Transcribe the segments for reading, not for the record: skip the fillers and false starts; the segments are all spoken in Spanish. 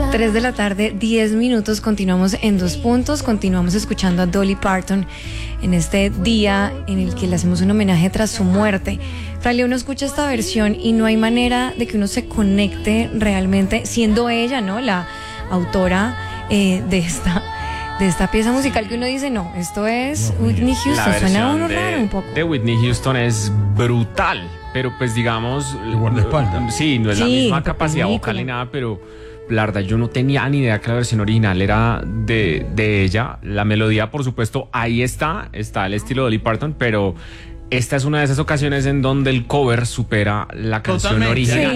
3 de la tarde, 10 minutos, continuamos en Dos Puntos, continuamos escuchando a Dolly Parton en este día en el que le hacemos un homenaje tras su muerte. Fraile, uno escucha esta versión y no hay manera de que uno se conecte realmente, siendo ella, ¿no?, la autora de esta pieza musical, que uno dice, no, esto es Whitney Houston, suena a uno raro un poco. De Whitney Houston es brutal, pero pues digamos, sí, no es la misma capacidad vocal ni nada, pero la verdad yo no tenía ni idea que la versión original era de ella. La melodía, por supuesto, ahí está el estilo de Dolly Parton, pero esta es una de esas ocasiones en donde el cover supera la canción original.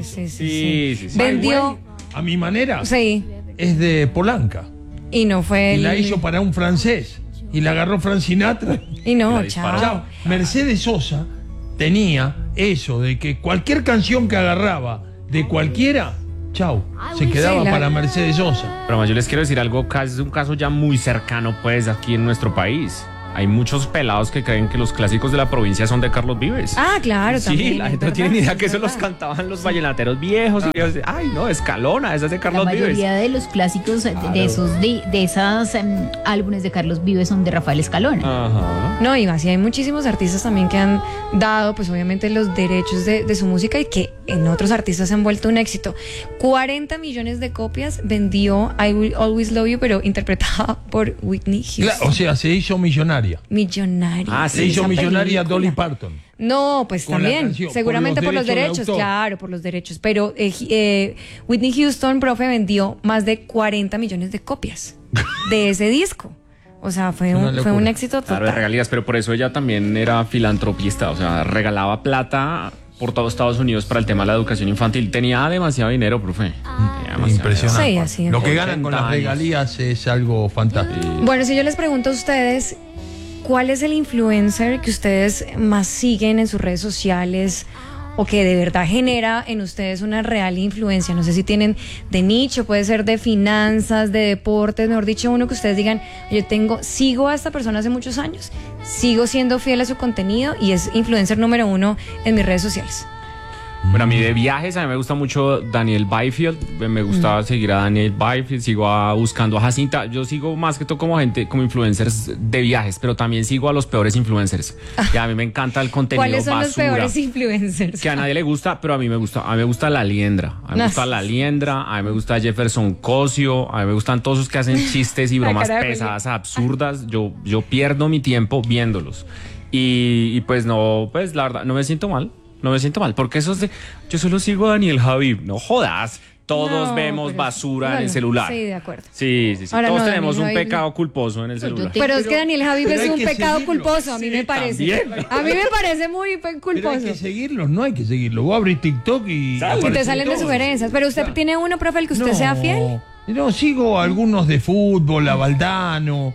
Sí. Vendió a mi manera. Sí. Es de Polanca. Y no fue la hizo para un francés. Y la agarró Frank Sinatra. Y no, chao. Mercedes Sosa tenía eso de que cualquier canción que agarraba de cualquiera, se quedaba para Mercedes Sosa. Pero más yo les quiero decir algo, es un caso ya muy cercano pues aquí en nuestro país. Hay muchos pelados que creen que los clásicos de la provincia son de Carlos Vives. Ah, claro, también. Sí, la gente no tiene ni idea que eso los cantaban los vallenateros viejos. Ay, no, Escalona, esa es de Carlos Vives. La mayoría de los clásicos de esas álbumes de Carlos Vives son de Rafael Escalona. Ajá. No, y más, y hay muchísimos artistas también que han dado, pues obviamente, los derechos de su música y que en otros artistas se han vuelto un éxito. 40 millones de copias vendió I Will Always Love You, pero interpretada por Whitney Houston. Claro, o sea, se hizo millonaria. Se hizo millonaria Dolly Parton. No, pues con también, canción, seguramente por los derechos, claro, por los derechos. Pero Whitney Houston, profe, vendió más de 40 millones de copias de ese disco. O sea, fue un éxito total. Claro, de regalías, pero por eso ella también era filantropista, o sea, regalaba plata por todo Estados Unidos para el tema de la educación infantil. Tenía demasiado dinero, profe. Impresionante. Sí, así es. Lo que ganan con las regalías es algo fantástico. Bueno, si yo les pregunto a ustedes, ¿cuál es el influencer que ustedes más siguen en sus redes sociales o que de verdad genera en ustedes una real influencia? No sé si tienen de nicho, puede ser de finanzas, de deportes, mejor dicho, uno que ustedes digan, sigo a esta persona hace muchos años, sigo siendo fiel a su contenido y es influencer número 1 en mis redes sociales. Bueno, a mí de viajes, a mí me gusta mucho Daniel Byfield, me gusta seguir a Daniel Byfield, sigo buscando a Jacinta, yo sigo más que todo como influencers de viajes, pero también sigo a los peores influencers, y a mí me encanta el contenido basura. ¿Cuáles son los peores influencers? Que a nadie le gusta, pero a mí me gusta La Liendra, a mí me gusta Jefferson Cosio, a mí me gustan todos esos que hacen chistes y bromas pesadas, absurdas, yo pierdo mi tiempo viéndolos, y pues no, pues la verdad, no me siento mal, porque yo solo sigo a Daniel Javib, no jodas. Todos vemos basura en el celular. Sí, de acuerdo. Sí. Ahora, todos tenemos un pecado culposo en el celular. Pero es que Daniel Javib es un pecado culposo, a mí me parece. También. A mí me parece muy culposo. Pero hay que seguirlos, no hay que seguirlos. Vos abrís TikTok y te salen de sugerencias. Pero usted tiene uno, profe, al que usted sea fiel. No, sigo a algunos de fútbol, a Valdano,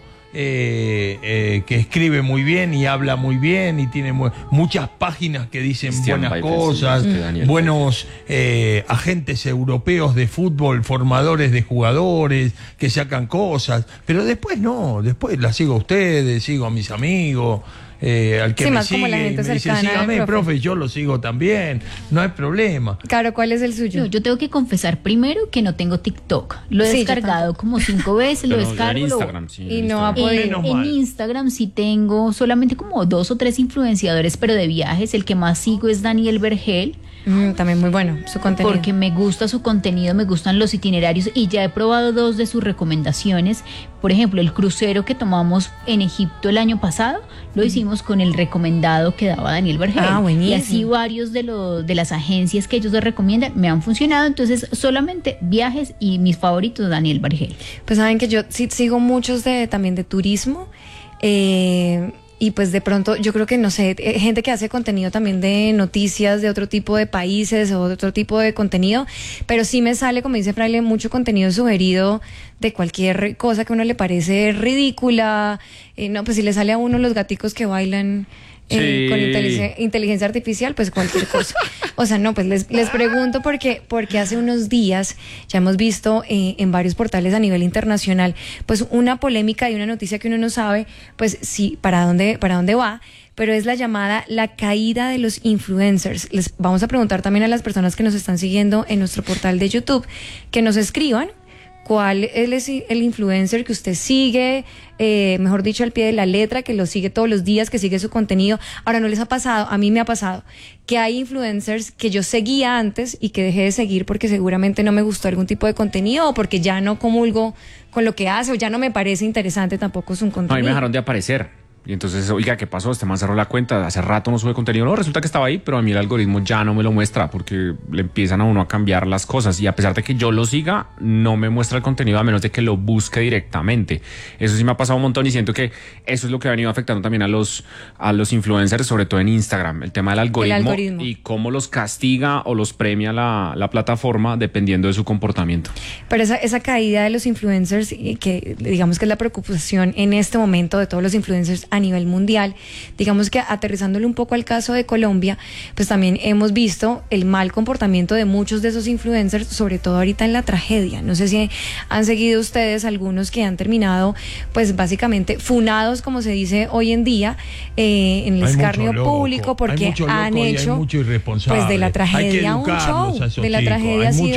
que escribe muy bien y habla muy bien y tiene muchas páginas que dicen buenas cosas, buenos agentes europeos de fútbol, formadores de jugadores que sacan cosas, pero después las sigo a ustedes, sigo a mis amigos. Al que me sigue, me dice, sígame, profe, yo lo sigo también, no hay problema. Claro, ¿cuál es el suyo? Yo tengo que confesar primero que no tengo TikTok. Lo he descargado como 5 veces, lo descargo. En Instagram, y no ha podido. En Instagram sí tengo solamente como 2 o 3 influenciadores, pero de viajes. El que más sigo es Daniel Vergel. También muy bueno su contenido. Porque me gusta su contenido, me gustan los itinerarios y ya he probado 2 de sus recomendaciones. Por ejemplo, el crucero que tomamos en Egipto el año pasado, lo hicimos con el recomendado que daba Daniel Vergel. Buenísimo. Y así varios de las agencias que ellos les recomiendan me han funcionado. Entonces, solamente viajes y mis favoritos, Daniel Vergel. Pues saben que yo sí sigo muchos también de turismo. Y pues de pronto yo creo que, no sé, gente que hace contenido también de noticias de otro tipo de países o de otro tipo de contenido, pero sí me sale, como dice Fraile, mucho contenido sugerido de cualquier cosa que a uno le parece ridícula. No, pues si le sale a uno los gaticos que bailan con inteligencia artificial, pues cualquier cosa. O sea, no, pues les pregunto porque hace unos días ya hemos visto en varios portales a nivel internacional, pues una polémica y una noticia que uno no sabe, pues sí, para dónde va, pero es la llamada la caída de los influencers. Les vamos a preguntar también a las personas que nos están siguiendo en nuestro portal de YouTube que nos escriban cuál es el influencer que usted sigue, mejor dicho, al pie de la letra, que lo sigue todos los días, que sigue su contenido. Ahora, ¿no les ha pasado? A mí me ha pasado que hay influencers que yo seguía antes y que dejé de seguir porque seguramente no me gustó algún tipo de contenido o porque ya no comulgo con lo que hace o ya no me parece interesante tampoco su contenido. A mí me dejaron de aparecer. Y entonces, oiga, ¿qué pasó? Este man cerró la cuenta, hace rato no sube contenido. No, resulta que estaba ahí, pero a mí el algoritmo ya no me lo muestra porque le empiezan a uno a cambiar las cosas. Y a pesar de que yo lo siga, no me muestra el contenido a menos de que lo busque directamente. Eso sí me ha pasado un montón y siento que eso es lo que ha venido afectando también a los influencers, sobre todo en Instagram. El tema del algoritmo y cómo los castiga o los premia la plataforma dependiendo de su comportamiento. Pero esa caída de los influencers, que digamos que es la preocupación en este momento de todos los influencers a nivel mundial, digamos que aterrizándole un poco al caso de Colombia, pues también hemos visto el mal comportamiento de muchos de esos influencers, sobre todo ahorita en la tragedia. No sé si han seguido ustedes algunos que han terminado pues básicamente funados, como se dice hoy en día, en el escarnio público, porque han hecho pues de la tragedia un show, de la tragedia así